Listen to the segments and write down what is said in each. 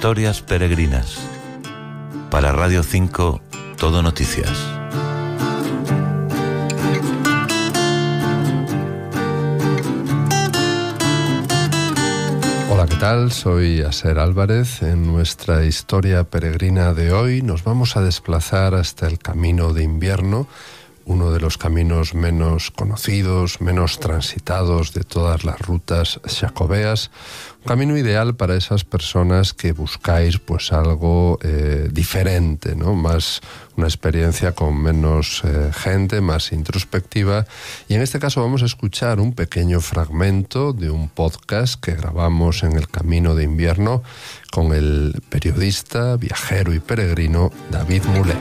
Historias peregrinas. Para Radio 5, Todo Noticias. Hola, ¿qué tal? Soy Aser Álvarez. En nuestra historia peregrina de hoy nos vamos a desplazar hasta el Camino de Invierno, uno de los caminos menos conocidos, menos transitados de todas las rutas jacobeas. Un camino ideal para esas personas que buscáis pues algo diferente, ¿no? Más una experiencia con menos gente, más introspectiva. Y en este caso vamos a escuchar un pequeño fragmento de un podcast que grabamos en el Camino de Invierno con el periodista, viajero y peregrino David Mulet.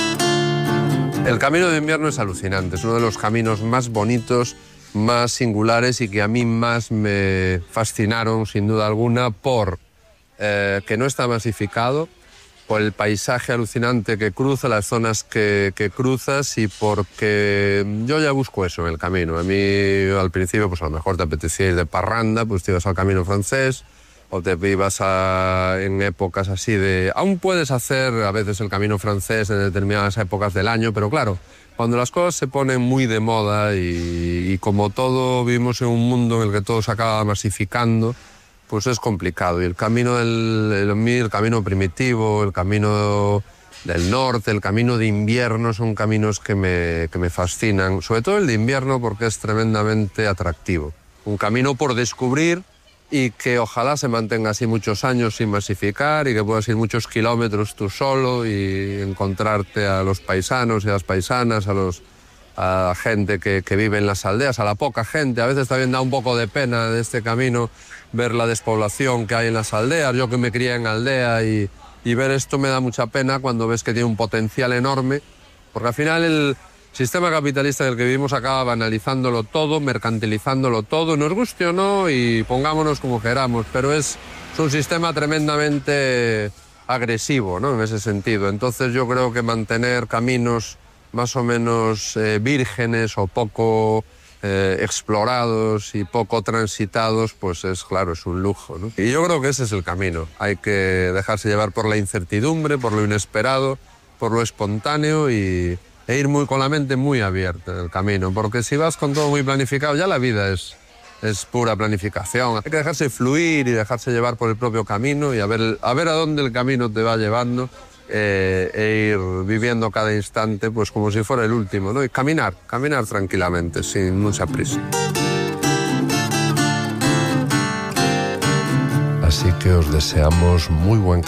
El Camino de Invierno es alucinante, es uno de los caminos más bonitos, más singulares y que a mí más me fascinaron, sin duda alguna, por que no está masificado, por el paisaje alucinante que cruza, las zonas que cruzas, y porque yo ya busco eso en el camino. A mí al principio pues a lo mejor te apetecía ir de parranda, pues te ibas al Camino francés, o te ibas en épocas así de... Aún puedes hacer a veces el Camino francés en determinadas épocas del año, pero claro, cuando las cosas se ponen muy de moda y como todo vivimos en un mundo en el que todo se acaba masificando, pues es complicado. Y el camino el camino primitivo, el camino del norte, el camino de invierno son caminos que me fascinan, sobre todo el de invierno porque es tremendamente atractivo. Un camino por descubrir y que ojalá se mantenga así muchos años sin masificar y que puedas ir muchos kilómetros tú solo y encontrarte a los paisanos y a las paisanas, a la gente que vive en las aldeas, a la poca gente. A veces también da un poco de pena de este camino ver la despoblación que hay en las aldeas. Yo que me crié en aldea y ver esto me da mucha pena cuando ves que tiene un potencial enorme, porque al final el sistema capitalista en el que vivimos acaba banalizándolo todo, mercantilizándolo todo, nos guste o no y pongámonos como queramos, pero es un sistema tremendamente agresivo, ¿no? En ese sentido. Entonces yo creo que mantener caminos más o menos vírgenes o poco explorados y poco transitados, pues es claro, es un lujo, ¿no? Y yo creo que ese es el camino. Hay que dejarse llevar por la incertidumbre, por lo inesperado, por lo espontáneo e ir con la mente muy abierta en el camino, porque si vas con todo muy planificado, ya la vida es pura planificación. Hay que dejarse fluir y dejarse llevar por el propio camino y a ver a dónde el camino te va llevando e ir viviendo cada instante pues como si fuera el último, ¿no? Y caminar tranquilamente, sin mucha prisa. Así que os deseamos muy buen